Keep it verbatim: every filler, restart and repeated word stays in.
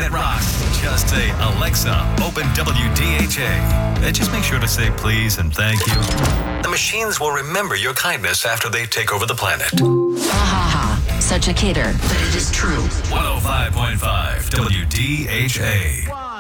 that rocks. Just say, Alexa, open W D H A. And just make sure to say please and thank you. The machines will remember your kindness after they take over the planet. Ha ha ha. Such a kidder. But it is true. one oh five point five W D H A.